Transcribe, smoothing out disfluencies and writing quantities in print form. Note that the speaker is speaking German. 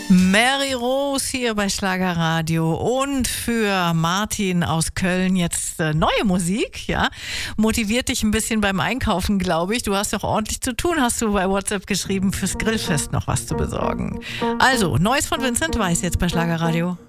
Mary Rose hier bei Schlagerradio und für Martin aus Köln jetzt neue Musik, ja. Motiviert dich ein bisschen beim Einkaufen, glaube ich. Du hast doch ordentlich zu tun, hast du bei WhatsApp geschrieben, fürs Grillfest noch was zu besorgen. Also, Neues von Vincent Weiss jetzt bei Schlagerradio.